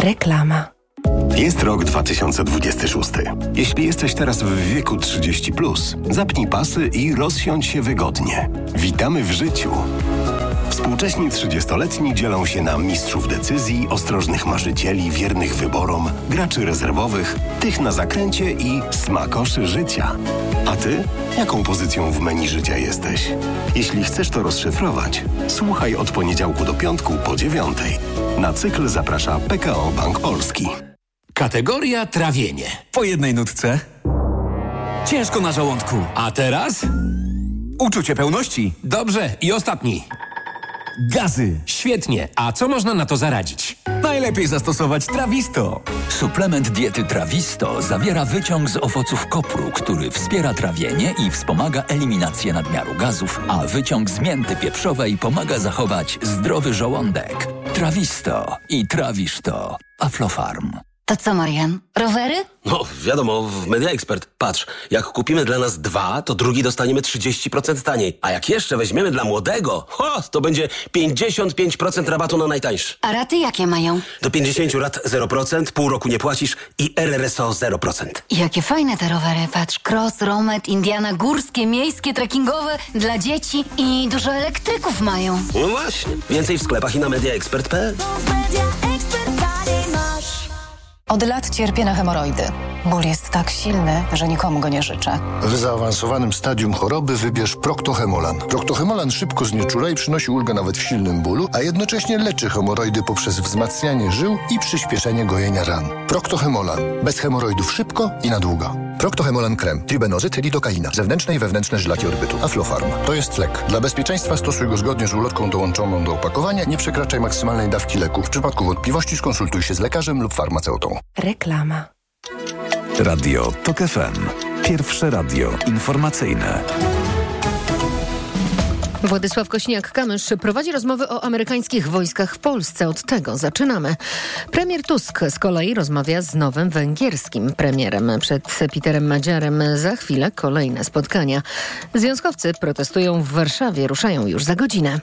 Reklama. Jest rok 2026. Jeśli jesteś teraz w wieku 30+, zapnij pasy i rozsiądź się wygodnie. Witamy w życiu. Współcześni 30-letni dzielą się na mistrzów decyzji, ostrożnych marzycieli, wiernych wyborom, graczy rezerwowych, tych na zakręcie i smakoszy życia. A ty? Jaką pozycją w menu życia jesteś? Jeśli chcesz to rozszyfrować, słuchaj od poniedziałku do piątku po 9:00. Na cykl zaprasza PKO Bank Polski. Kategoria trawienie. Po jednej nutce. Ciężko na żołądku. A teraz? Uczucie pełności. Dobrze. I ostatni. Gazy. Świetnie. A co można na to zaradzić? Najlepiej zastosować Trawisto. Suplement diety Trawisto zawiera wyciąg z owoców kopru, który wspiera trawienie i wspomaga eliminację nadmiaru gazów, a wyciąg z mięty pieprzowej pomaga zachować zdrowy żołądek. Trawisto i trawisz to. Aflofarm. To co, Marian? Rowery? No, wiadomo, w Media Expert. Patrz, jak kupimy dla nas 2, to drugi dostaniemy 30% taniej. A jak jeszcze weźmiemy dla młodego, to będzie 55% rabatu na najtańszy. A raty jakie mają? Do 50 rat 0%, pół roku nie płacisz i RRSO 0%. Jakie fajne te rowery. Patrz, cross, romet, Indiana, górskie, miejskie, trekkingowe, dla dzieci i dużo elektryków mają. No właśnie. Więcej w sklepach i na mediaexpert.pl. Od lat cierpię na hemoroidy. Ból jest tak silny, że nikomu go nie życzę. W zaawansowanym stadium choroby wybierz Procto-Hemolan. Procto-Hemolan szybko znieczula i przynosi ulgę nawet w silnym bólu, a jednocześnie leczy hemoroidy poprzez wzmacnianie żył i przyspieszenie gojenia ran. Procto-Hemolan. Bez hemoroidów szybko i na długo. Procto-Hemolan krem, tribenozyt, lidokaina, zewnętrzne i wewnętrzne żylaki odbytu. Aflofarm. To jest lek. Dla bezpieczeństwa stosuj go zgodnie z ulotką dołączoną do opakowania. Nie przekraczaj maksymalnej dawki leku. W przypadku wątpliwości skonsultuj się z lekarzem lub farmaceutą. Reklama. Radio TOK FM. Pierwsze radio informacyjne. Władysław Kosiniak-Kamysz prowadzi rozmowy o amerykańskich wojskach w Polsce. Od tego zaczynamy. Premier Tusk z kolei rozmawia z nowym węgierskim premierem. Przed Peterem Madziarem za chwilę kolejne spotkania. Związkowcy protestują w Warszawie. Ruszają już za godzinę.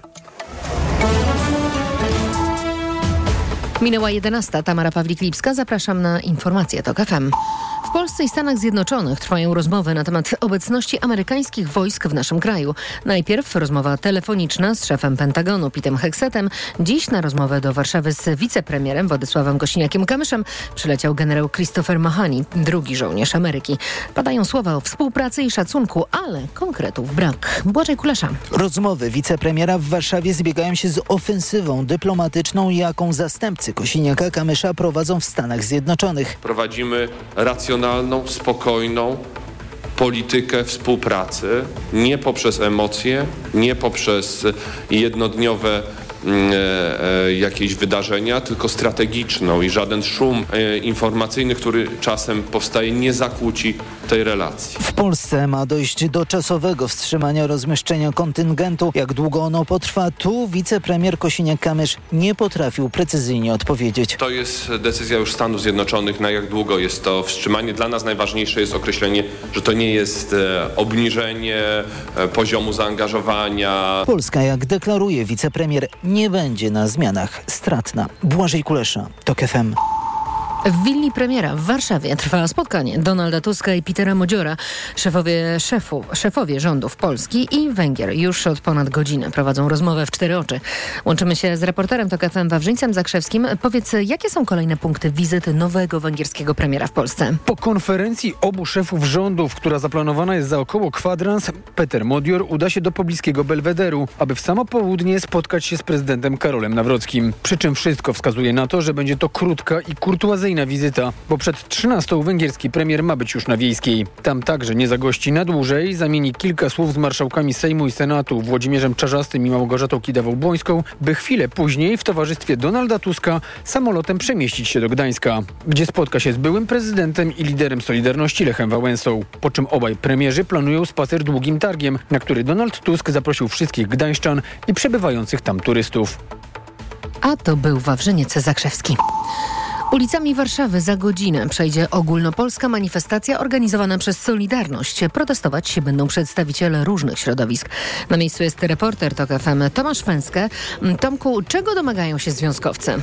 Minęła 11:00. Tamara Pawlik-Lipska. Zapraszam na informacje TOK FM. W Polsce i Stanach Zjednoczonych trwają rozmowy na temat obecności amerykańskich wojsk w naszym kraju. Najpierw rozmowa telefoniczna z szefem Pentagonu Petem Hexetem. Dziś na rozmowę do Warszawy z wicepremierem Władysławem Kosiniakiem-Kamyszem przyleciał generał Christopher Mahoney, drugi żołnierz Ameryki. Padają słowa o współpracy i szacunku, ale konkretów brak. Błażej Kulesza. Rozmowy wicepremiera w Warszawie zbiegają się z ofensywą dyplomatyczną, jaką zastępcy Kosiniaka-Kamysza prowadzą w Stanach Zjednoczonych. Prowadzimy racjonalną, spokojną politykę współpracy, nie poprzez emocje, nie poprzez jednodniowe jakieś wydarzenia, tylko strategiczną i żaden szum informacyjny, który czasem powstaje, nie zakłóci tej relacji. W Polsce ma dojść do czasowego wstrzymania rozmieszczenia kontyngentu. Jak długo ono potrwa, tu wicepremier Kosiniak-Kamysz nie potrafił precyzyjnie odpowiedzieć. To jest decyzja już Stanów Zjednoczonych, na jak długo jest to wstrzymanie. Dla nas najważniejsze jest określenie, że to nie jest obniżenie poziomu zaangażowania. Polska, jak deklaruje wicepremier, nie będzie na zmianach stratna. Błażej Kulesza, TOK FM. W willi premiera w Warszawie trwa spotkanie Donalda Tuska i Petera Modziora. Szefowie rządów Polski i Węgier już od ponad godziny prowadzą rozmowę w 4 oczy. Łączymy się z reporterem TOK FM Wawrzyńcem Zakrzewskim. Powiedz, jakie są kolejne punkty wizyty nowego węgierskiego premiera w Polsce? Po konferencji obu szefów rządów, która zaplanowana jest za około kwadrans, Peter Modior uda się do pobliskiego Belwederu, aby w samo południe spotkać się z prezydentem Karolem Nawrockim. Przy czym wszystko wskazuje na to, że będzie to krótka i kurtuazyjna wizyta, bo przed 13 węgierski premier ma być już na Wiejskiej. Tam także nie zagości na dłużej, zamieni kilka słów z marszałkami Sejmu i Senatu Włodzimierzem Czarzastym i Małgorzatą Kidawą-Błońską, by chwilę później w towarzystwie Donalda Tuska samolotem przemieścić się do Gdańska, gdzie spotka się z byłym prezydentem i liderem Solidarności Lechem Wałęsą. Po czym obaj premierzy planują spacer Długim Targiem, na który Donald Tusk zaprosił wszystkich gdańszczan i przebywających tam turystów. A to był Wawrzyniec Zakrzewski. Ulicami Warszawy za godzinę przejdzie ogólnopolska manifestacja organizowana przez Solidarność. Protestować się będą przedstawiciele różnych środowisk. Na miejscu jest reporter TOK FM Tomasz Fęskę. Tomku, czego domagają się związkowcy?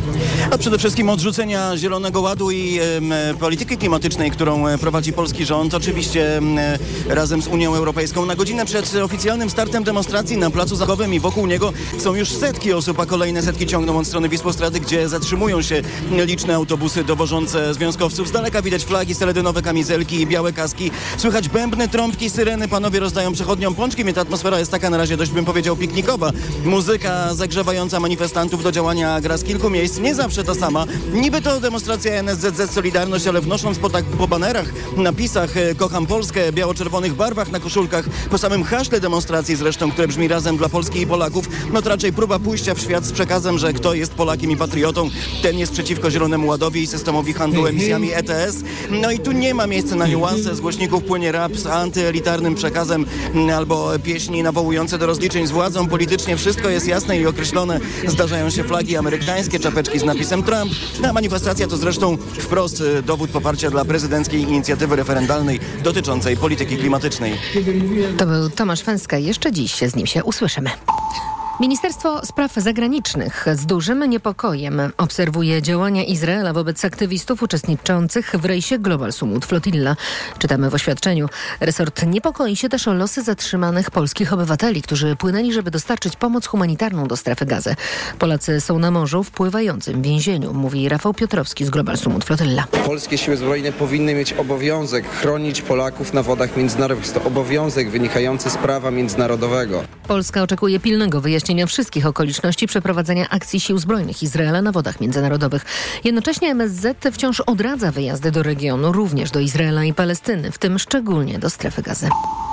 A przede wszystkim odrzucenia Zielonego Ładu i polityki klimatycznej, którą prowadzi polski rząd, oczywiście razem z Unią Europejską. Na godzinę przed oficjalnym startem demonstracji na Placu Zamkowym i wokół niego są już setki osób, a kolejne setki ciągną od strony Wisłostrady, gdzie zatrzymują się liczne autobusy dowożące związkowców. Z daleka widać flagi, seledynowe kamizelki i białe kaski. Słychać bębny, trąbki, syreny. Panowie rozdają przechodniom pączki, więc atmosfera jest taka na razie dość, bym powiedział, piknikowa. Muzyka zagrzewająca manifestantów do działania gra z kilku miejsc. Nie zawsze ta sama. Niby to demonstracja NSZZ Solidarność, ale wnosząc po banerach, napisach Kocham Polskę, biało-czerwonych barwach na koszulkach, po samym haśle demonstracji zresztą, które brzmi razem dla Polski i Polaków, no to raczej próba pójścia w świat z przekazem, że kto jest Polakiem i patriotą, ten jest przeciwko Zielonemu Ładowi i systemowi handlu emisjami ETS. No i tu nie ma miejsca na niuanse. Z głośników płynie rap z antyelitarnym przekazem albo pieśni nawołujące do rozliczeń z władzą. Politycznie wszystko jest jasne i określone. Zdarzają się flagi amerykańskie, czapeczki z napisem Trump. A manifestacja to zresztą wprost dowód poparcia dla prezydenckiej inicjatywy referendalnej dotyczącej polityki klimatycznej. To był Tomasz Fęska. Jeszcze dziś z nim się usłyszymy. Ministerstwo Spraw Zagranicznych z dużym niepokojem obserwuje działania Izraela wobec aktywistów uczestniczących w rejsie Global Summit Flotilla. Czytamy w oświadczeniu. Resort niepokoi się też o losy zatrzymanych polskich obywateli, którzy płynęli, żeby dostarczyć pomoc humanitarną do strefy Gazy. Polacy są na morzu w pływającym więzieniu, mówi Rafał Piotrowski z Global Summit Flotilla. Polskie siły zbrojne powinny mieć obowiązek chronić Polaków na wodach międzynarodowych. Jest to obowiązek wynikający z prawa międzynarodowego. Polska oczekuje pilnego wyjaśnienia wszystkich okoliczności przeprowadzenia akcji sił zbrojnych Izraela na wodach międzynarodowych. Jednocześnie MSZ wciąż odradza wyjazdy do regionu, również do Izraela i Palestyny, w tym szczególnie do strefy Gazy.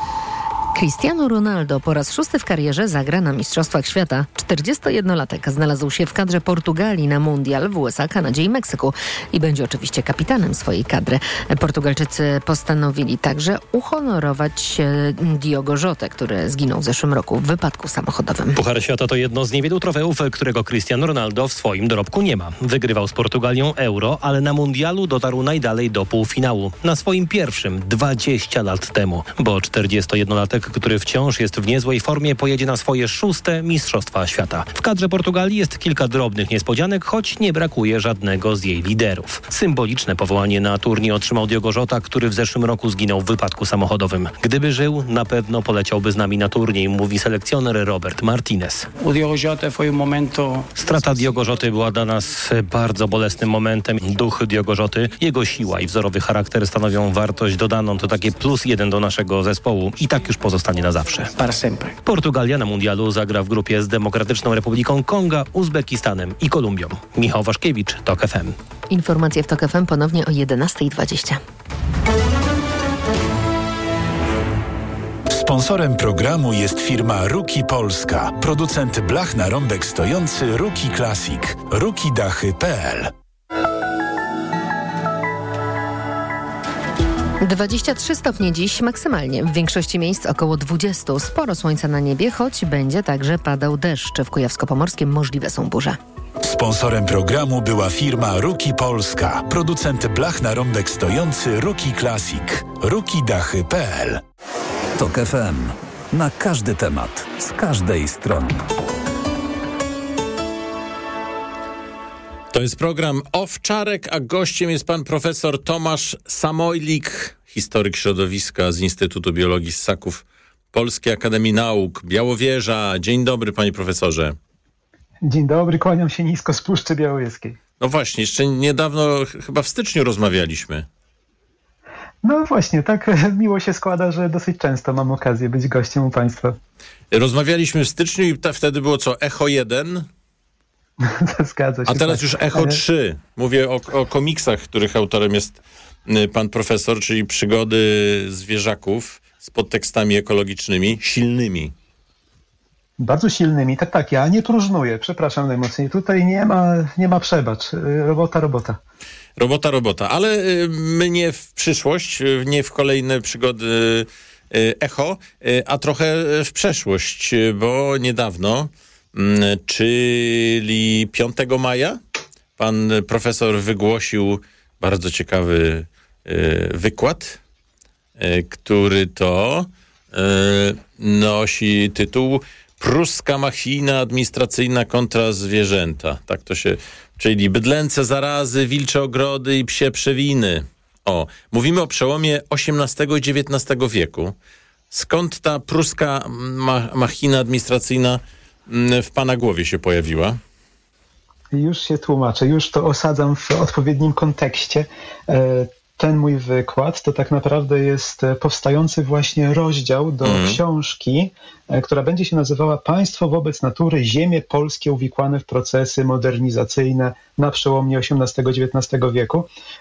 Cristiano Ronaldo po raz 6 w karierze zagra na Mistrzostwach Świata. 41-latek znalazł się w kadrze Portugalii na Mundial w USA, Kanadzie i Meksyku i będzie oczywiście kapitanem swojej kadry. Portugalczycy postanowili także uhonorować Diogo Jotę, który zginął w zeszłym roku w wypadku samochodowym. Puchar Świata to jedno z niewielu trofeów, którego Cristiano Ronaldo w swoim dorobku nie ma. Wygrywał z Portugalią Euro, ale na Mundialu dotarł najdalej do półfinału. Na swoim pierwszym 20 lat temu, bo 41-latek, który wciąż jest w niezłej formie, pojedzie na swoje 6. Mistrzostwa Świata. W kadrze Portugalii jest kilka drobnych niespodzianek, choć nie brakuje żadnego z jej liderów. Symboliczne powołanie na turniej otrzymał Diogo Jota, który w zeszłym roku zginął w wypadku samochodowym. Gdyby żył, na pewno poleciałby z nami na turniej, mówi selekcjoner Robert Martinez. Strata Diogo Joty była dla nas bardzo bolesnym momentem. Duch Diogo Joty, jego siła i wzorowy charakter stanowią wartość dodaną. To takie +1 do naszego zespołu i tak już pozostanie na zawsze. Portugalia na mundialu zagra w grupie z Demokratyczną Republiką Konga, Uzbekistanem i Kolumbią. Michał Waszkiewicz, TOK FM. Informacje w TOK FM ponownie o 11:20. Sponsorem programu jest firma Ruki Polska, producent blach na rąbek stojący Ruki Classic, rukidachy.pl. 23 stopnie dziś maksymalnie. W większości miejsc około 20. Sporo słońca na niebie, choć będzie także padał deszcz. W Kujawsko-Pomorskim możliwe są burze. Sponsorem programu była firma Ruki Polska, producent blach na rąbek stojący Ruki Classic, rukidachy.pl. TOK FM. Na każdy temat, z każdej strony. To jest program Owczarek, a gościem jest pan profesor Tomasz Samojlik, historyk środowiska z Instytutu Biologii Ssaków Polskiej Akademii Nauk, Białowieża. Dzień dobry, panie profesorze. Dzień dobry, kłaniam się nisko z Puszczy Białowieskiej. No właśnie, jeszcze niedawno, chyba w styczniu rozmawialiśmy. No właśnie, tak miło się składa, że dosyć często mam okazję być gościem u państwa. Rozmawialiśmy w styczniu i wtedy było co? Echo 1? Zgadza się. A teraz już Echo 3. Mówię o komiksach, których autorem jest pan profesor, czyli przygody zwierzaków z podtekstami ekologicznymi, silnymi. Bardzo silnymi, tak, ja nie próżnuję, przepraszam najmocniej. Tutaj nie ma przebacz, robota, ale my nie w przyszłość, nie w kolejne przygody Echo, a trochę w przeszłość, bo niedawno, czyli 5 maja, pan profesor wygłosił bardzo ciekawy wykład, który to nosi tytuł Pruska machina administracyjna kontra zwierzęta. Tak to się... Czyli bydlęce zarazy, wilcze ogrody i psie przewiny. Mówimy o przełomie XVIII i XIX wieku. Skąd ta pruska machina administracyjna w pana głowie się pojawiła? Już się tłumaczę, już to osadzam w odpowiednim kontekście. Ten mój wykład to tak naprawdę jest powstający właśnie rozdział do książki, która będzie się nazywała Państwo wobec natury, ziemie polskie uwikłane w procesy modernizacyjne na przełomie XVIII-XIX wieku.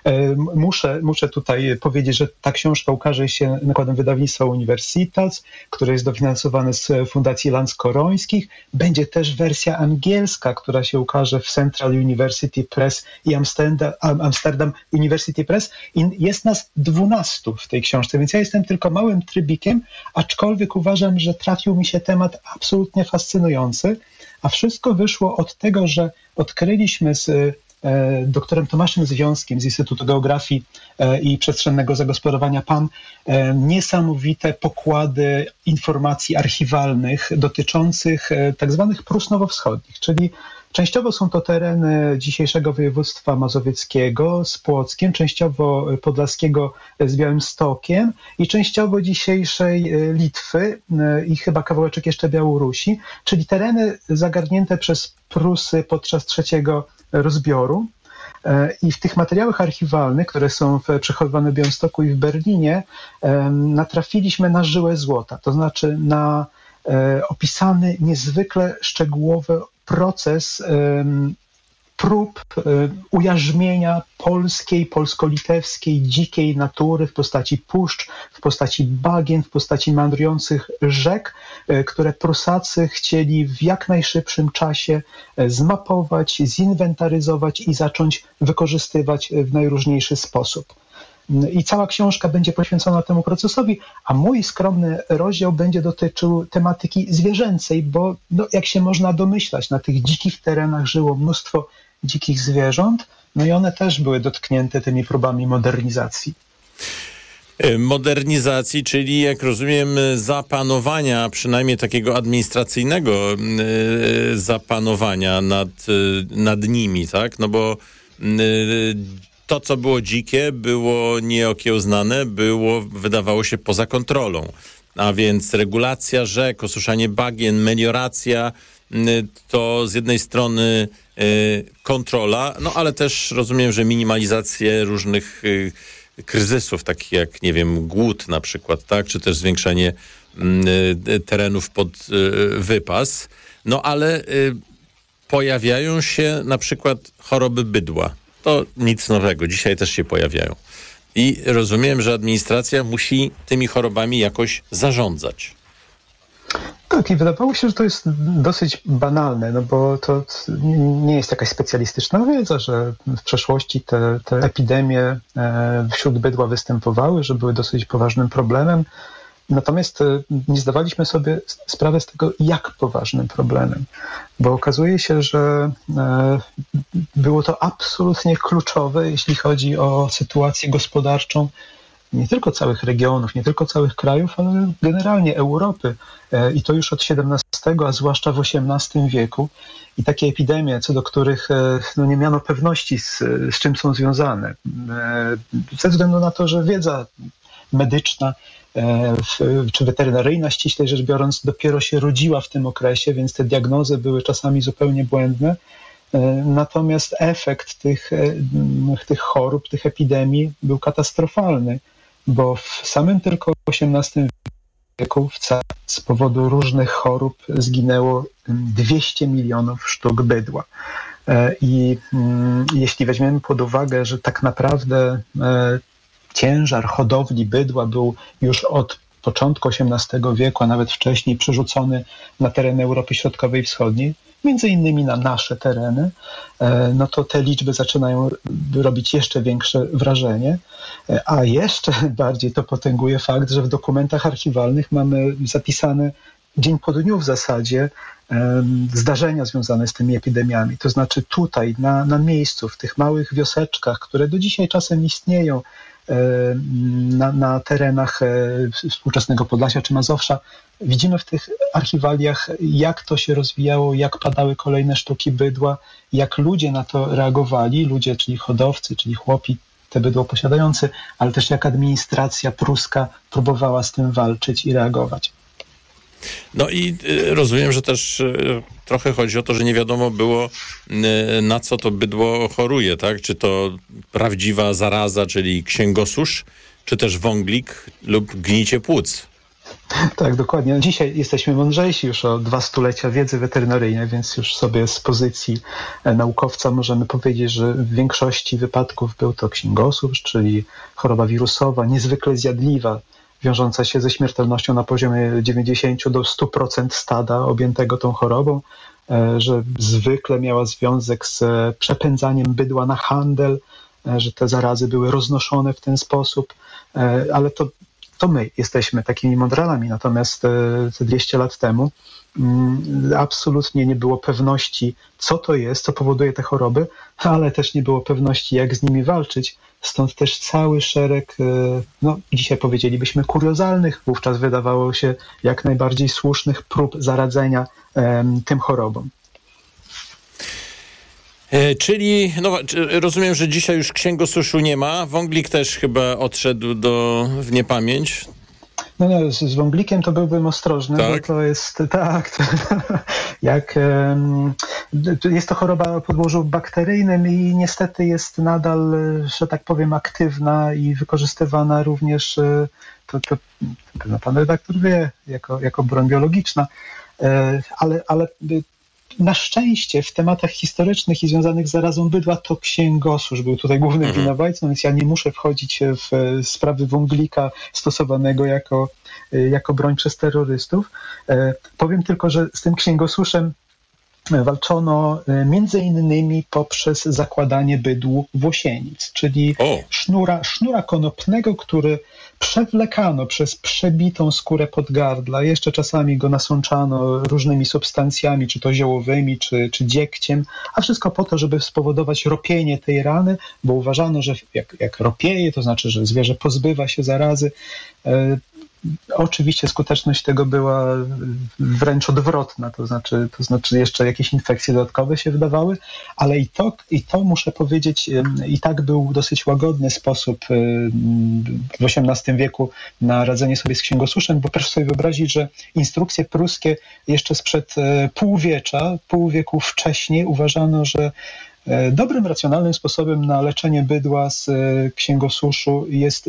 Muszę tutaj powiedzieć, że ta książka ukaże się nakładem wydawnictwa Universitas, które jest dofinansowane z Fundacji Lanskorońskich. Będzie też wersja angielska, która się ukaże w Central University Press i Amsterdam University Press. I jest nas 12 w tej książce, więc ja jestem tylko małym trybikiem, aczkolwiek uważam, że trafił mi się temat absolutnie fascynujący, a wszystko wyszło od tego, że odkryliśmy z doktorem Tomaszem Związkiem z Instytutu Geografii i Przestrzennego Zagospodarowania PAN niesamowite pokłady informacji archiwalnych dotyczących tak zwanych Prus Nowowschodnich, czyli częściowo są to tereny dzisiejszego województwa mazowieckiego z Płockiem, częściowo podlaskiego z Białymstokiem i częściowo dzisiejszej Litwy i chyba kawałeczek jeszcze Białorusi, czyli tereny zagarnięte przez Prusy podczas trzeciego rozbioru. I w tych materiałach archiwalnych, które są przechowywane w Białymstoku i w Berlinie, natrafiliśmy na żyłę złota, to znaczy na opisany niezwykle szczegółowy proces prób ujarzmienia polskiej, polsko-litewskiej, dzikiej natury w postaci puszcz, w postaci bagien, w postaci meandrujących rzek, które Prusacy chcieli w jak najszybszym czasie zmapować, zinwentaryzować i zacząć wykorzystywać w najróżniejszy sposób. I cała książka będzie poświęcona temu procesowi, a mój skromny rozdział będzie dotyczył tematyki zwierzęcej, bo jak się można domyślać, na tych dzikich terenach żyło mnóstwo dzikich zwierząt, no i one też były dotknięte tymi próbami modernizacji. Modernizacji, czyli jak rozumiem zapanowania, przynajmniej takiego administracyjnego zapanowania nad nimi, tak? No bo to, co było dzikie, było nieokiełznane, wydawało się poza kontrolą. A więc regulacja rzek, osuszanie bagien, melioracja, to z jednej strony kontrola, no ale też rozumiem, że minimalizację różnych kryzysów, takich jak, nie wiem, głód na przykład, tak, czy też zwiększenie terenów pod wypas. No ale pojawiają się na przykład choroby bydła. To nic nowego, dzisiaj też się pojawiają. I rozumiem, że administracja musi tymi chorobami jakoś zarządzać. Tak, i wydawało się, że to jest dosyć banalne, no bo to nie jest jakaś specjalistyczna wiedza, że w przeszłości te epidemie wśród bydła występowały, że były dosyć poważnym problemem. Natomiast nie zdawaliśmy sobie sprawy z tego, jak poważnym problemem, bo okazuje się, że było to absolutnie kluczowe, jeśli chodzi o sytuację gospodarczą nie tylko całych regionów, nie tylko całych krajów, ale generalnie Europy i to już od XVII, a zwłaszcza w XVIII wieku. I takie epidemie, co do których nie miano pewności, z czym są związane, ze względu na to, że wiedza medyczna czy weterynaryjna, ściślej rzecz biorąc, dopiero się rodziła w tym okresie, więc te diagnozy były czasami zupełnie błędne. Natomiast efekt tych chorób, tych epidemii był katastrofalny, bo w samym tylko XVIII wieku z powodu różnych chorób zginęło 200 milionów sztuk bydła. I jeśli weźmiemy pod uwagę, że tak naprawdę ciężar hodowli bydła był już od początku XVIII wieku, a nawet wcześniej przerzucony na tereny Europy Środkowej i Wschodniej, między innymi na nasze tereny, no to te liczby zaczynają robić jeszcze większe wrażenie, a jeszcze bardziej to potęguje fakt, że w dokumentach archiwalnych mamy zapisane dzień po dniu w zasadzie zdarzenia związane z tymi epidemiami. To znaczy tutaj, na miejscu, w tych małych wioseczkach, które do dzisiaj czasem istnieją, na terenach współczesnego Podlasia czy Mazowsza. Widzimy w tych archiwaliach, jak to się rozwijało, jak padały kolejne sztuki bydła, jak ludzie na to reagowali, ludzie, czyli hodowcy, czyli chłopi, te bydło posiadający, ale też jak administracja pruska próbowała z tym walczyć i reagować. No i rozumiem, że też trochę chodzi o to, że nie wiadomo było, na co to bydło choruje, tak? Czy to prawdziwa zaraza, czyli księgosusz, czy też wąglik lub gnicie płuc. Tak, dokładnie. Dzisiaj jesteśmy mądrzejsi już o 2 stulecia wiedzy weterynaryjnej, więc już sobie z pozycji naukowca możemy powiedzieć, że w większości wypadków był to księgosusz, czyli choroba wirusowa, niezwykle zjadliwa, wiążąca się ze śmiertelnością na poziomie 90 do 100% stada objętego tą chorobą, że zwykle miała związek z przepędzaniem bydła na handel, że te zarazy były roznoszone w ten sposób, ale to my jesteśmy takimi mądralami, natomiast te 200 lat temu absolutnie nie było pewności, co to jest, co powoduje te choroby, ale też nie było pewności, jak z nimi walczyć. Stąd też cały szereg, dzisiaj powiedzielibyśmy kuriozalnych, wówczas wydawało się jak najbardziej słusznych prób zaradzenia tym chorobom. Czyli, rozumiem, że dzisiaj już księgosuszu nie ma. Wąglik też chyba odszedł w niepamięć. No, z wąglikiem to byłbym ostrożny, tak? Bo to jest jest to choroba o podłożu bakteryjnym i niestety jest nadal, że tak powiem, aktywna i wykorzystywana również, to pan redaktor wie, jako broń biologiczna, ale na szczęście w tematach historycznych i związanych z zarazą bydła to księgosusz był tutaj głównym winowajcą, więc ja nie muszę wchodzić w sprawy wąglika stosowanego jako broń przez terrorystów. Powiem tylko, że z tym księgosuszem walczono między innymi poprzez zakładanie bydłu włosienic, czyli sznura konopnego, który przewlekano przez przebitą skórę podgardla. Jeszcze czasami go nasączano różnymi substancjami, czy to ziołowymi, czy dziegciem, a wszystko po to, żeby spowodować ropienie tej rany, bo uważano, że jak ropieje, to znaczy, że zwierzę pozbywa się zarazy. Oczywiście skuteczność tego była wręcz odwrotna, to znaczy jeszcze jakieś infekcje dodatkowe się wydawały, ale i to muszę powiedzieć, i tak był dosyć łagodny sposób w XVIII wieku na radzenie sobie z księgosuszem, bo proszę sobie wyobrazić, że instrukcje pruskie jeszcze sprzed pół wieku wcześniej uważano, że dobrym, racjonalnym sposobem na leczenie bydła z księgosuszu jest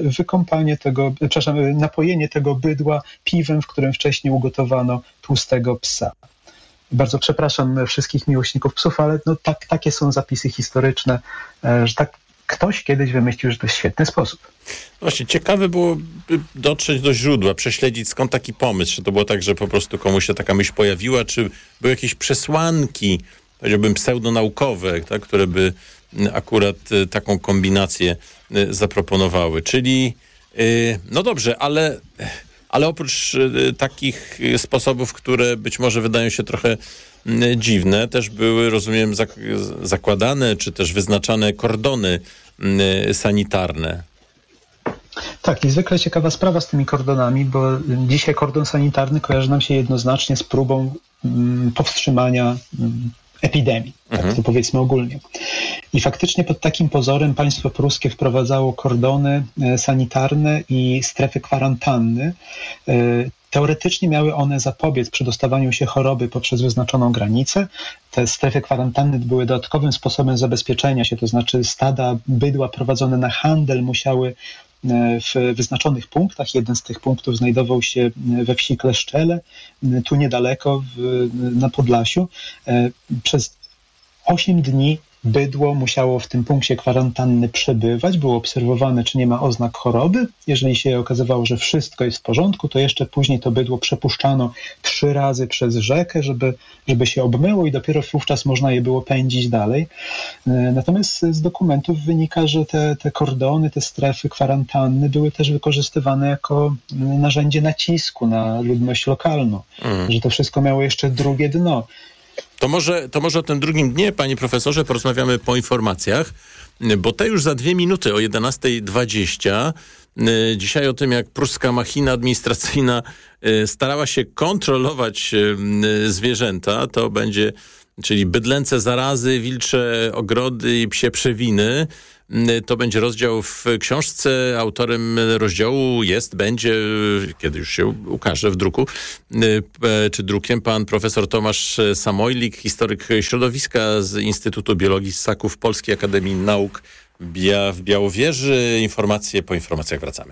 napojenie tego bydła piwem, w którym wcześniej ugotowano tłustego psa. Bardzo przepraszam wszystkich miłośników psów, ale takie są zapisy historyczne, że tak ktoś kiedyś wymyślił, że to jest świetny sposób. Właśnie, ciekawe było dotrzeć do źródła, prześledzić skąd taki pomysł. Czy to było tak, że po prostu komuś się taka myśl pojawiła, czy były jakieś przesłanki, powiedziałbym pseudonaukowe, tak, które by akurat taką kombinację zaproponowały. Czyli, no dobrze, ale oprócz takich sposobów, które być może wydają się trochę dziwne, też były, rozumiem, zakładane, czy też wyznaczane kordony sanitarne. Tak, niezwykle ciekawa sprawa z tymi kordonami, bo dzisiaj kordon sanitarny kojarzy nam się jednoznacznie z próbą powstrzymania epidemii, tak to powiedzmy ogólnie. I faktycznie pod takim pozorem państwo pruskie wprowadzało kordony sanitarne i strefy kwarantanny. Teoretycznie miały one zapobiec przedostawaniu się choroby poprzez wyznaczoną granicę. Te strefy kwarantanny były dodatkowym sposobem zabezpieczenia się, to znaczy stada bydła prowadzone na handel musiały w wyznaczonych punktach. Jeden z tych punktów znajdował się we wsi Kleszczele, tu niedaleko na Podlasiu. Przez 8 dni bydło musiało w tym punkcie kwarantanny przebywać, było obserwowane, czy nie ma oznak choroby. Jeżeli się okazywało, że wszystko jest w porządku, to jeszcze później to bydło przepuszczano 3 razy przez rzekę, żeby się obmyło i dopiero wówczas można je było pędzić dalej. Natomiast z dokumentów wynika, że te kordony, te strefy kwarantanny były też wykorzystywane jako narzędzie nacisku na ludność lokalną, że to wszystko miało jeszcze drugie dno. To może o tym drugim dnie, panie profesorze, porozmawiamy po informacjach, bo te już za 2 minuty o 11:20. Dzisiaj o tym, jak pruska machina administracyjna starała się kontrolować zwierzęta. To będzie, czyli bydlęce zarazy, wilcze ogrody i psie przewiny. To będzie rozdział w książce. Autorem rozdziału będzie, kiedy już się ukaże w druku, czy drukiem, pan profesor Tomasz Samojlik, historyk środowiska z Instytutu Biologii Ssaków Polskiej Akademii Nauk w Białowieży. Informacje po informacjach wracamy.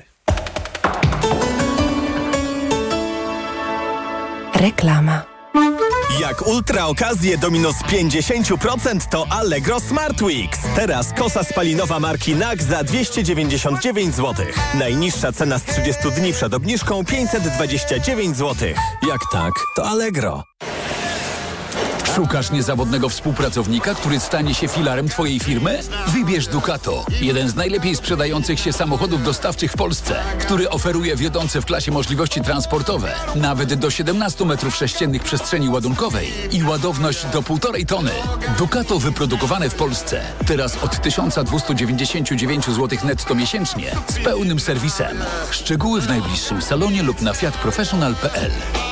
Reklama. Jak ultra okazje do minus 50% to Allegro Smart Weeks. Teraz kosa spalinowa marki NAG za 299 zł. Najniższa cena z 30 dni przed obniżką 529 zł. Jak tak, to Allegro. Szukasz niezawodnego współpracownika, który stanie się filarem twojej firmy? Wybierz Ducato, jeden z najlepiej sprzedających się samochodów dostawczych w Polsce, który oferuje wiodące w klasie możliwości transportowe, nawet do 17 m3 przestrzeni ładunkowej i ładowność do 1,5 tony. Ducato wyprodukowane w Polsce, teraz od 1299 zł netto miesięcznie, z pełnym serwisem. Szczegóły w najbliższym salonie lub na fiatprofessional.pl.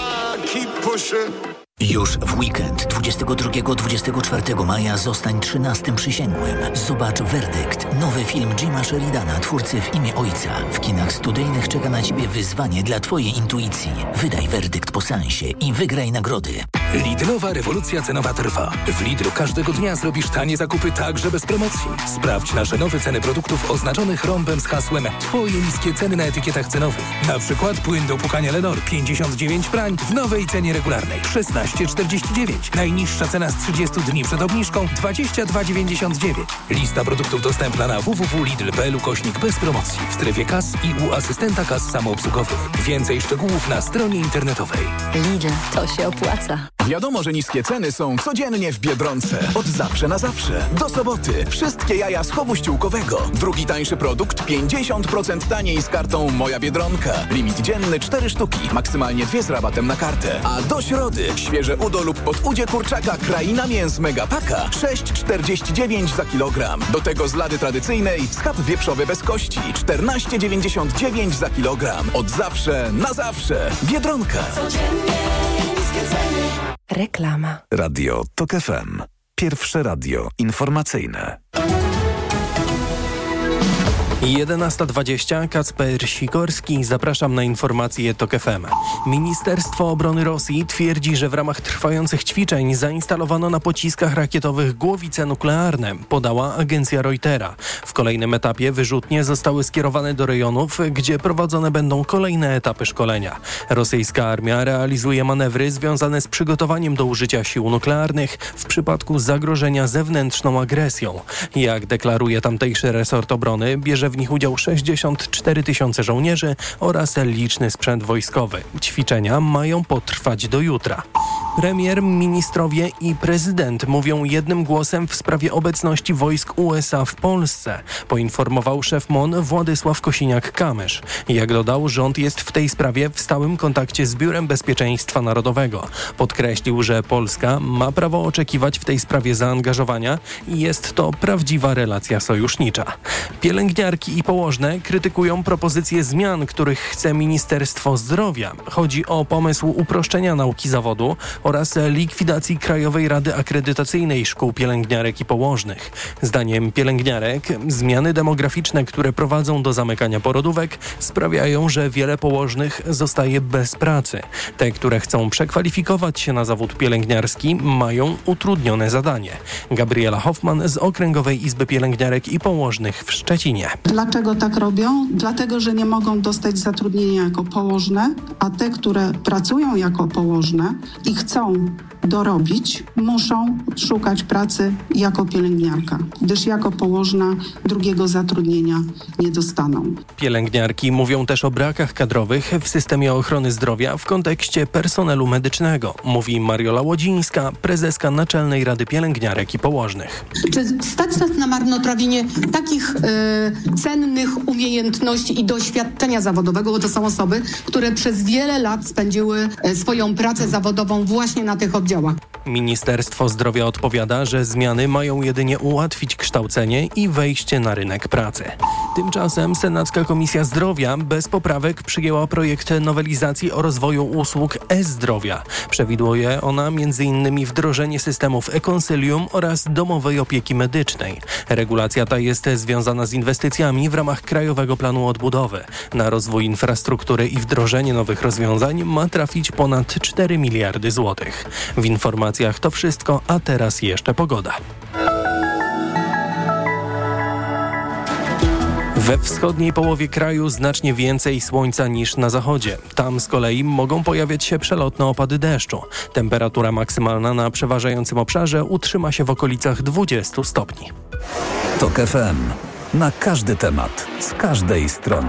Już w weekend 22-24 maja zostań 13 przysięgłym. Zobacz Werdykt, nowy film Jima Sheridana, twórcy W imię Ojca. W kinach studyjnych czeka na Ciebie wyzwanie dla Twojej intuicji. Wydaj werdykt po seansie i wygraj nagrody. Lidlowa rewolucja cenowa trwa. W Lidlu każdego dnia zrobisz tanie zakupy także bez promocji. Sprawdź nasze nowe ceny produktów oznaczonych rąbem z hasłem Twoje niskie ceny na etykietach cenowych. Na przykład płyn do płukania Lenor 59 prań w nowej cenie regularnej 16,49. Najniższa cena z 30 dni przed obniżką 22,99. Lista produktów dostępna na www.lidl.pl/. bez promocji w strefie kas i u asystenta kas samoobsługowych. Więcej szczegółów na stronie internetowej. Lidl, to się opłaca. Wiadomo, że niskie ceny są codziennie w Biedronce. Od zawsze na zawsze. Do soboty. Wszystkie jaja z chowu ściółkowego. Drugi tańszy produkt 50% taniej z kartą Moja Biedronka. Limit dzienny 4 sztuki. Maksymalnie 2 z rabatem na kartę. A do środy świeże udo lub podudzie kurczaka Kraina Mięs Megapaka 6,49 za kilogram. Do tego z lady tradycyjnej schab wieprzowy bez kości 14,99 za kilogram. Od zawsze na zawsze. Biedronka. Reklama. Radio TOK FM. Pierwsze radio informacyjne. 11:20. Kacper Sikorski. Zapraszam na informacje TOK FM. Ministerstwo Obrony Rosji twierdzi, że w ramach trwających ćwiczeń zainstalowano na pociskach rakietowych głowice nuklearne, podała agencja Reutera. W kolejnym etapie wyrzutnie zostały skierowane do rejonów, gdzie prowadzone będą kolejne etapy szkolenia. Rosyjska armia realizuje manewry związane z przygotowaniem do użycia sił nuklearnych w przypadku zagrożenia zewnętrzną agresją. Jak deklaruje tamtejszy resort obrony, bierze w nich udział 64 000 żołnierzy oraz liczny sprzęt wojskowy. Ćwiczenia mają potrwać do jutra. Premier, ministrowie i prezydent mówią jednym głosem w sprawie obecności wojsk USA w Polsce, poinformował szef MON Władysław Kosiniak-Kamysz. Jak dodał, rząd jest w tej sprawie w stałym kontakcie z Biurem Bezpieczeństwa Narodowego. Podkreślił, że Polska ma prawo oczekiwać w tej sprawie zaangażowania i jest to prawdziwa relacja sojusznicza. Pielęgniarki i położne krytykują propozycje zmian, których chce Ministerstwo Zdrowia. Chodzi o pomysł uproszczenia nauki zawodu oraz likwidacji Krajowej Rady Akredytacyjnej Szkół Pielęgniarek i Położnych. Zdaniem pielęgniarek zmiany demograficzne, które prowadzą do zamykania porodówek, sprawiają, że wiele położnych zostaje bez pracy. Te, które chcą przekwalifikować się na zawód pielęgniarski, mają utrudnione zadanie. Gabriela Hoffman z Okręgowej Izby Pielęgniarek i Położnych w Szczecinie. Dlaczego tak robią? Dlatego, że nie mogą dostać zatrudnienia jako położne, a te, które pracują jako położne i chcą dorobić, muszą szukać pracy jako pielęgniarka, gdyż jako położna drugiego zatrudnienia nie dostaną. Pielęgniarki mówią też o brakach kadrowych w systemie ochrony zdrowia w kontekście personelu medycznego, mówi Mariola Łodzińska, prezeska Naczelnej Rady Pielęgniarek i Położnych. Czy stać nas na marnotrawienie takich cennych umiejętności i doświadczenia zawodowego, bo to są osoby, które przez wiele lat spędziły swoją pracę zawodową właśnie właśnie na tych oddziałach. Ministerstwo Zdrowia odpowiada, że zmiany mają jedynie ułatwić kształcenie i wejście na rynek pracy. Tymczasem Senacka Komisja Zdrowia bez poprawek przyjęła projekt nowelizacji o rozwoju usług e-zdrowia. Przewiduje ona m.in. wdrożenie systemów e-konsylium oraz domowej opieki medycznej. Regulacja ta jest związana z inwestycjami w ramach Krajowego Planu Odbudowy. Na rozwój infrastruktury i wdrożenie nowych rozwiązań ma trafić ponad 4 miliardy złotych. W informacjach to wszystko, a teraz jeszcze pogoda. We wschodniej połowie kraju znacznie więcej słońca niż na zachodzie. Tam z kolei mogą pojawiać się przelotne opady deszczu. Temperatura maksymalna na przeważającym obszarze utrzyma się w okolicach 20 stopni. TOK FM. Na każdy temat, z każdej strony.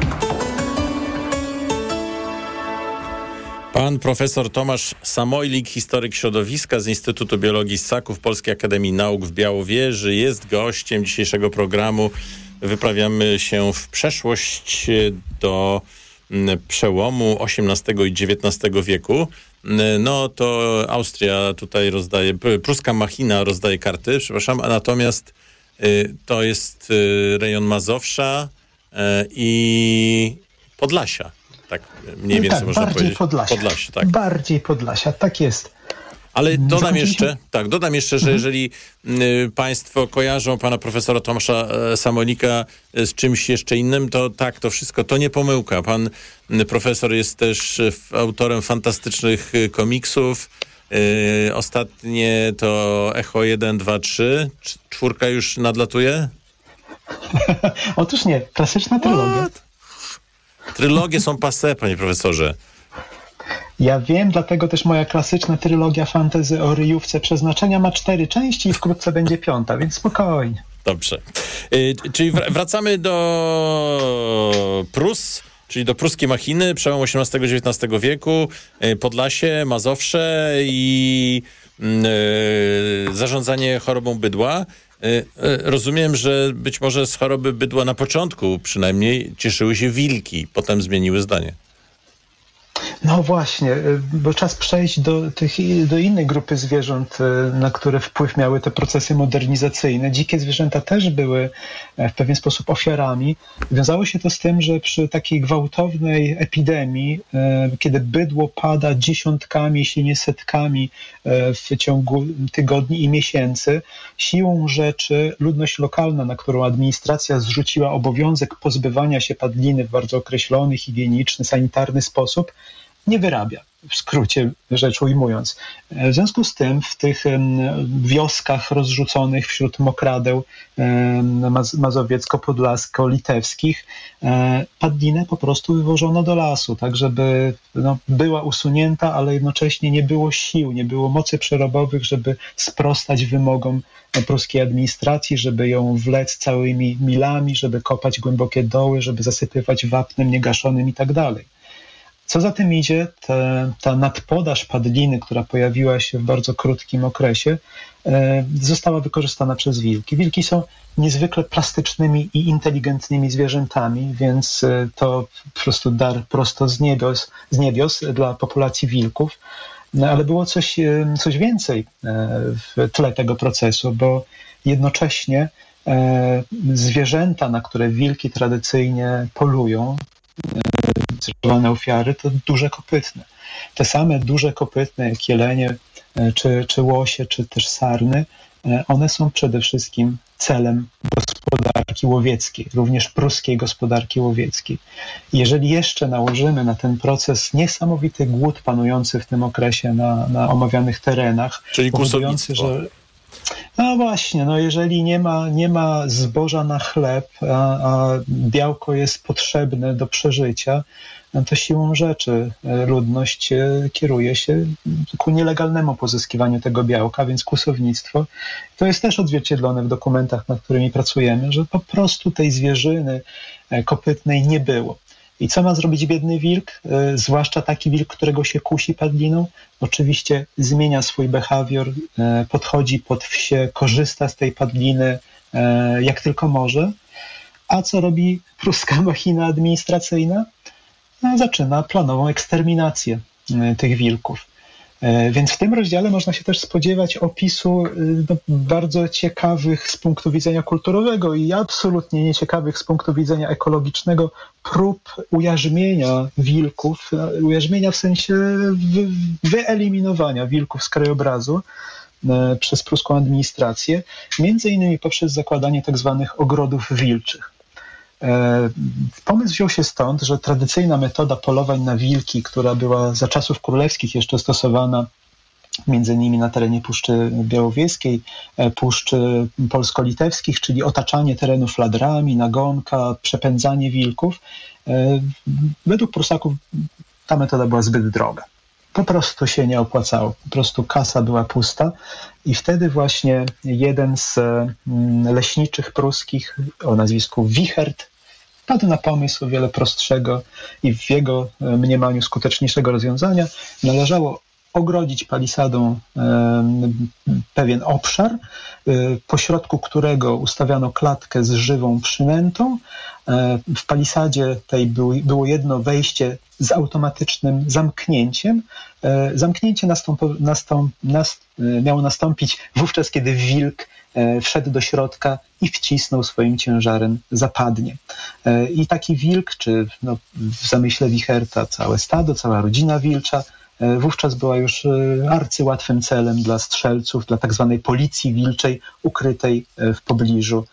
Pan profesor Tomasz Samojlik, historyk środowiska z Instytutu Biologii Ssaków Polskiej Akademii Nauk w Białowieży, jest gościem dzisiejszego programu. Wyprawiamy się w przeszłość do przełomu XVIII i XIX wieku. No to Austria tutaj rozdaje, pruska machina rozdaje karty, przepraszam, a natomiast to jest rejon Mazowsza i Podlasia. Tak mniej więcej tak, można powiedzieć. Podlasia, tak. Bardziej Podlasia, tak jest. Ale dodam jeszcze, że jeżeli państwo kojarzą pana profesora Tomasza Samojlika z czymś jeszcze innym, to tak, to wszystko to nie pomyłka. Pan profesor jest też autorem fantastycznych komiksów. Ostatnie to Echo 1, 2, 3. 4 już nadlatuje? Otóż nie, klasyczna trylogia. Trylogie są passé, panie profesorze. Ja wiem, dlatego też moja klasyczna trylogia fantasy o ryjówce przeznaczenia ma 4 części i wkrótce będzie 5, więc spokojnie. Dobrze. Czyli wracamy do Prus, czyli do pruskiej machiny, przełom XVIII-XIX wieku, Podlasie, Mazowsze i zarządzanie chorobą bydła. Rozumiem, że być może z choroby bydła na początku przynajmniej cieszyły się wilki, potem zmieniły zdanie. No właśnie, bo czas przejść do innej grupy zwierząt, na które wpływ miały te procesy modernizacyjne. Dzikie zwierzęta też były w pewien sposób ofiarami. Wiązało się to z tym, że przy takiej gwałtownej epidemii, kiedy bydło pada dziesiątkami, jeśli nie setkami w ciągu tygodni i miesięcy, siłą rzeczy ludność lokalna, na którą administracja zrzuciła obowiązek pozbywania się padliny w bardzo określony, higieniczny, sanitarny sposób, nie wyrabia, w skrócie rzecz ujmując. W związku z tym w tych wioskach rozrzuconych wśród mokradeł mazowiecko-podlasko-litewskich padlinę po prostu wywożono do lasu, tak żeby była usunięta, ale jednocześnie nie było sił, nie było mocy przerobowych, żeby sprostać wymogom pruskiej administracji, żeby ją wlec całymi milami, żeby kopać głębokie doły, żeby zasypywać wapnem niegaszonym i tak dalej. Co za tym idzie, ta nadpodaż padliny, która pojawiła się w bardzo krótkim okresie, została wykorzystana przez wilki. Wilki są niezwykle plastycznymi i inteligentnymi zwierzętami, więc to po prostu dar prosto z niebios dla populacji wilków. No, ale było coś więcej w tle tego procesu, bo jednocześnie zwierzęta, na które wilki tradycyjnie polują, zwane ofiary, to duże kopytne. Te same duże kopytne jak jelenie, czy łosie, czy też sarny, one są przede wszystkim celem gospodarki łowieckiej, również pruskiej gospodarki łowieckiej. Jeżeli jeszcze nałożymy na ten proces niesamowity głód panujący w tym okresie na omawianych terenach, czyli kłusownictwo. Że no właśnie, jeżeli nie ma zboża na chleb, a białko jest potrzebne do przeżycia, to siłą rzeczy ludność kieruje się ku nielegalnemu pozyskiwaniu tego białka, więc kłusownictwo. To jest też odzwierciedlone w dokumentach, nad którymi pracujemy, że po prostu tej zwierzyny kopytnej nie było. I co ma zrobić biedny wilk, zwłaszcza taki wilk, którego się kusi padliną? Oczywiście zmienia swój behawior, podchodzi pod wsie, korzysta z tej padliny jak tylko może. A co robi pruska machina administracyjna? Zaczyna planową eksterminację tych wilków. Więc w tym rozdziale można się też spodziewać opisu bardzo ciekawych z punktu widzenia kulturowego i absolutnie nieciekawych z punktu widzenia ekologicznego prób ujarzmienia wilków, ujarzmienia w sensie wyeliminowania wilków z krajobrazu przez pruską administrację, między innymi poprzez zakładanie tak zwanych ogrodów wilczych. Pomysł wziął się stąd, że tradycyjna metoda polowań na wilki, która była za czasów królewskich jeszcze stosowana między innymi na terenie Puszczy Białowieskiej, Puszczy Polsko-Litewskich, czyli otaczanie terenów ladrami, nagonka, przepędzanie wilków, według Prusaków ta metoda była zbyt droga. Po prostu się nie opłacało, po prostu kasa była pusta i wtedy właśnie jeden z leśniczych pruskich o nazwisku Wichert wpadł na pomysł o wiele prostszego i w jego mniemaniu skuteczniejszego rozwiązania. Należało ogrodzić palisadą pewien obszar, pośrodku którego ustawiano klatkę z żywą przynętą. W palisadzie tej było jedno wejście z automatycznym zamknięciem. Zamknięcie miało nastąpić wówczas, kiedy wilk wszedł do środka i wcisnął swoim ciężarem zapadnie. I taki wilk, czy w zamyśle Wicherta całe stado, cała rodzina wilcza, wówczas była już arcyłatwym celem dla strzelców, dla tak zwanej policji wilczej ukrytej w pobliżu.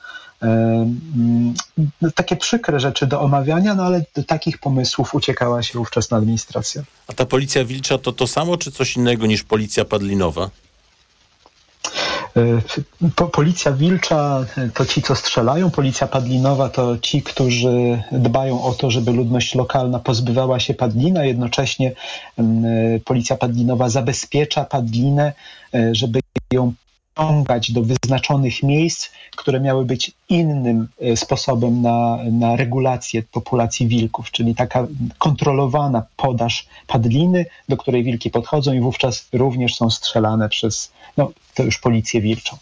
Takie przykre rzeczy do omawiania, ale do takich pomysłów uciekała się ówczesna administracja. A ta policja wilcza to samo, czy coś innego niż policja padlinowa? Policja wilcza to ci, co strzelają. Policja padlinowa to ci, którzy dbają o to, żeby ludność lokalna pozbywała się padlina. Jednocześnie policja padlinowa zabezpiecza padlinę, żeby ją ściągać do wyznaczonych miejsc, które miały być innym sposobem na regulację populacji wilków, czyli taka kontrolowana podaż padliny, do której wilki podchodzą i wówczas również są strzelane przez to już policję wilczą.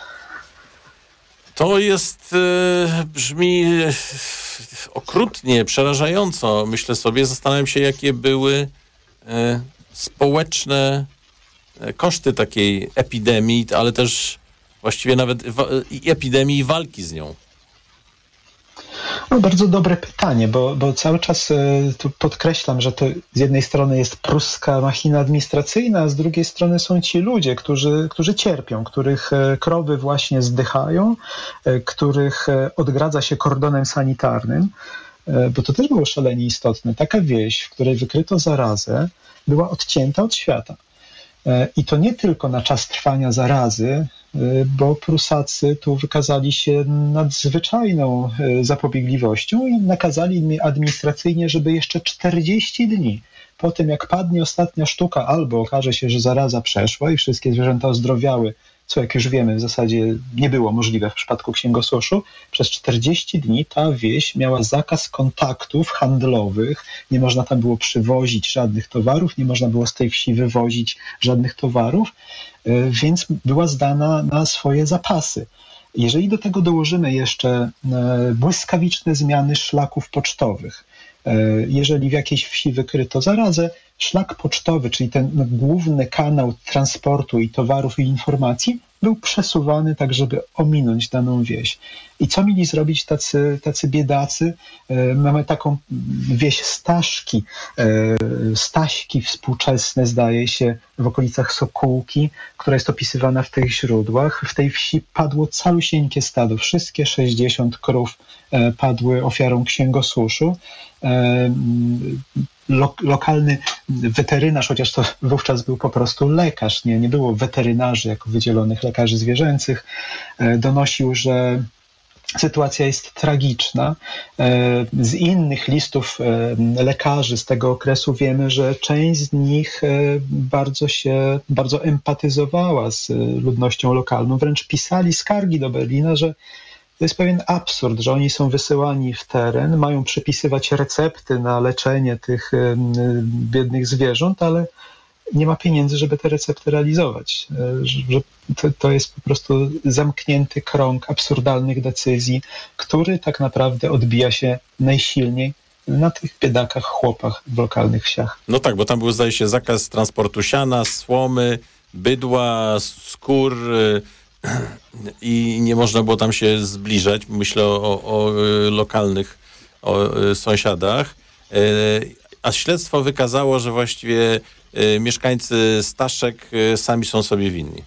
To jest, brzmi okrutnie, przerażająco. Myślę sobie, zastanawiam się, jakie były społeczne koszty takiej epidemii, ale też właściwie nawet i epidemii i walki z nią. Bardzo dobre pytanie, bo cały czas tu podkreślam, że to z jednej strony jest pruska machina administracyjna, a z drugiej strony są ci ludzie, którzy cierpią, których krowy właśnie zdychają, których odgradza się kordonem sanitarnym, bo to też było szalenie istotne. Taka wieś, w której wykryto zarazę, była odcięta od świata. I to nie tylko na czas trwania zarazy, bo Prusacy tu wykazali się nadzwyczajną zapobiegliwością i nakazali mi administracyjnie, żeby jeszcze 40 dni po tym, jak padnie ostatnia sztuka, albo okaże się, że zaraza przeszła i wszystkie zwierzęta ozdrowiały, co jak już wiemy w zasadzie nie było możliwe w przypadku księgosłuszu, przez 40 dni ta wieś miała zakaz kontaktów handlowych, nie można tam było przywozić żadnych towarów, nie można było z tej wsi wywozić żadnych towarów, więc była zdana na swoje zapasy. Jeżeli do tego dołożymy jeszcze błyskawiczne zmiany szlaków pocztowych, jeżeli w jakiejś wsi wykryto zarazę, szlak pocztowy, czyli ten główny kanał transportu i towarów i informacji, był przesuwany tak, żeby ominąć daną wieś. I co mieli zrobić tacy biedacy? Mamy taką wieś Staśki współczesne, zdaje się, w okolicach Sokółki, która jest opisywana w tych źródłach. W tej wsi padło calusieńkie stado. Wszystkie 60 krów padły ofiarą księgosłuszu. Lokalny weterynarz, chociaż to wówczas był po prostu lekarz, nie było weterynarzy jako wydzielonych lekarzy zwierzęcych, donosił, że sytuacja jest tragiczna. Z innych listów lekarzy z tego okresu wiemy, że część z nich bardzo empatyzowała z ludnością lokalną, wręcz pisali skargi do Berlina, że to jest pewien absurd, że oni są wysyłani w teren, mają przepisywać recepty na leczenie tych biednych zwierząt, ale nie ma pieniędzy, żeby te recepty realizować. Że to jest po prostu zamknięty krąg absurdalnych decyzji, który tak naprawdę odbija się najsilniej na tych biedakach, chłopach w lokalnych wsiach. No tak, bo tam był, zdaje się, zakaz transportu siana, słomy, bydła, skór i nie można było tam się zbliżać. Myślę o lokalnych sąsiadach. A śledztwo wykazało, że właściwie mieszkańcy Staszek sami są sobie winni.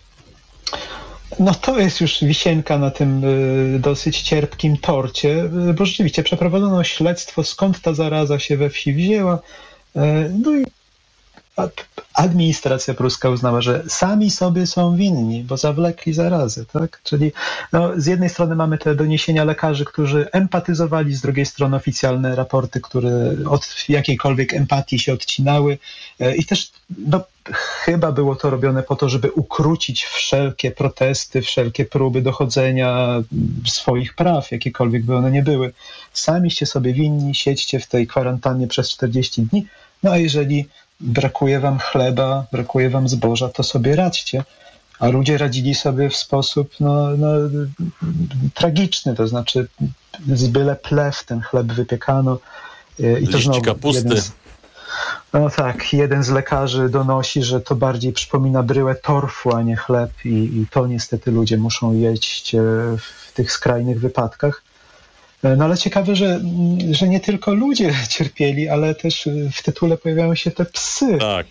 No to jest już wisienka na tym dosyć cierpkim torcie, bo rzeczywiście przeprowadzono śledztwo, skąd ta zaraza się we wsi wzięła. No i administracja pruska uznała, że sami sobie są winni, bo zawlekli zarazę, tak? Czyli z jednej strony mamy te doniesienia lekarzy, którzy empatyzowali, z drugiej strony oficjalne raporty, które od jakiejkolwiek empatii się odcinały i też chyba było to robione po to, żeby ukrócić wszelkie protesty, wszelkie próby dochodzenia swoich praw, jakiekolwiek by one nie były. Samiście sobie winni, siedźcie w tej kwarantannie przez 40 dni, a jeżeli brakuje wam chleba, brakuje wam zboża, to sobie radźcie. A ludzie radzili sobie w sposób tragiczny, to znaczy z byle plew ten chleb wypiekano. I to liści kapusty. Jeden z lekarzy donosi, że to bardziej przypomina bryłę torfu, a nie chleb i to niestety ludzie muszą jeść w tych skrajnych wypadkach. No ale ciekawe, że nie tylko ludzie cierpieli, ale też w tytule pojawiają się te psy. Tak.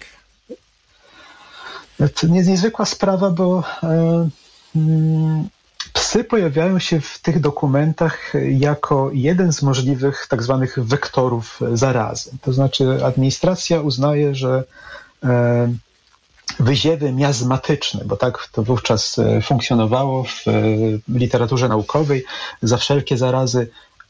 To niezwykła sprawa, bo psy pojawiają się w tych dokumentach jako jeden z możliwych tak zwanych wektorów zarazy. To znaczy administracja uznaje, że wyziewy miazmatyczne, bo tak to wówczas funkcjonowało w literaturze naukowej, za wszelkie zarazy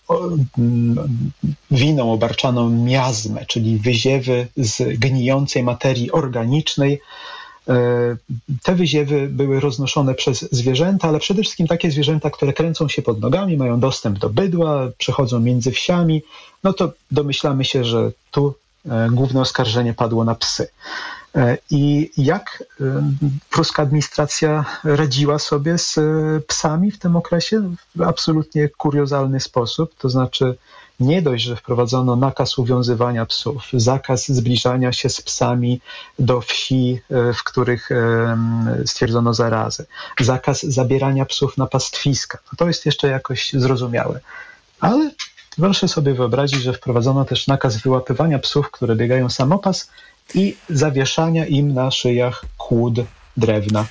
winą obarczano miazmę, czyli wyziewy z gnijącej materii organicznej. Te wyziewy były roznoszone przez zwierzęta, ale przede wszystkim takie zwierzęta, które kręcą się pod nogami, mają dostęp do bydła, przechodzą między wsiami, no to domyślamy się, że tu główne oskarżenie padło na psy. I jak pruska administracja radziła sobie z psami w tym okresie? W absolutnie kuriozalny sposób, to znaczy nie dość, że wprowadzono nakaz uwiązywania psów, zakaz zbliżania się z psami do wsi, w których stwierdzono zarazę, zakaz zabierania psów na pastwiska. To jest jeszcze jakoś zrozumiałe. Ale proszę sobie wyobrazić, że wprowadzono też nakaz wyłapywania psów, które biegają samopas i zawieszania im na szyjach kłód drewna.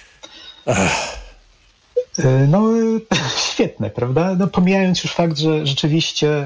No świetne, prawda? No, pomijając już fakt, że rzeczywiście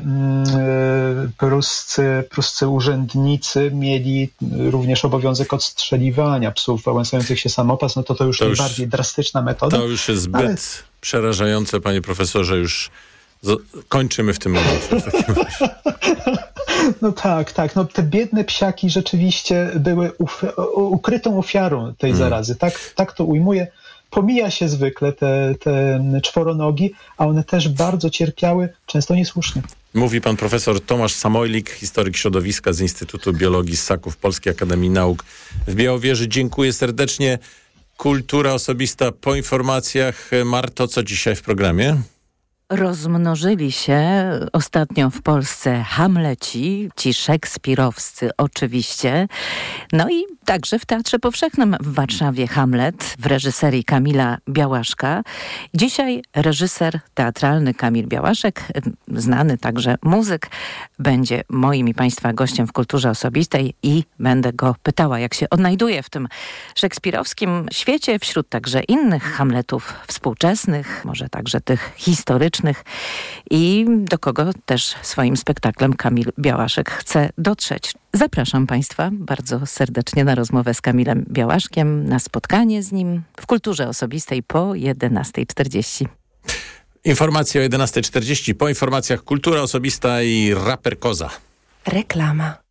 pruscy urzędnicy mieli również obowiązek odstrzeliwania psów wałęsających się samopas, no to już najbardziej drastyczna metoda. To już jest zbyt przerażające, panie profesorze, już kończymy w tym momencie. W takim razie. No tak. No, te biedne psiaki rzeczywiście były ukrytą ofiarą tej zarazy. Tak to ujmuję. Pomija się zwykle te czworonogi, a one też bardzo cierpiały, często niesłusznie. Mówi pan profesor Tomasz Samojlik, historyk środowiska z Instytutu Biologii Ssaków Polskiej Akademii Nauk w Białowieży. Dziękuję serdecznie. Kultura osobista po informacjach. Marto, co dzisiaj w programie? Rozmnożyli się ostatnio w Polsce Hamleci, ci szekspirowscy oczywiście. No i także w Teatrze Powszechnym w Warszawie Hamlet w reżyserii Kamila Białaszka. Dzisiaj reżyser teatralny Kamil Białaszek, znany także muzyk, będzie moim i państwa gościem w Kulturze Osobistej i będę go pytała, jak się odnajduje w tym szekspirowskim świecie, wśród także innych Hamletów współczesnych, może także tych historycznych, i do kogo też swoim spektaklem Kamil Białaszek chce dotrzeć. Zapraszam państwa bardzo serdecznie na rozmowę z Kamilem Białaszkiem, na spotkanie z nim w Kulturze Osobistej po 11:40. Informacje o 11:40. Po informacjach Kultura Osobista i raper Koza. Reklama.